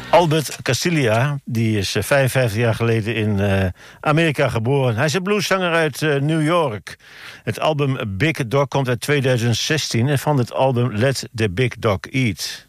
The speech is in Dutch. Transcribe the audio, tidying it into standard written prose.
Albert Castiglia, die is 55 jaar geleden in Amerika geboren. Hij is een blueszanger uit New York. Het album Big Dog komt uit 2016 en van het album Let the Big Dog Eat.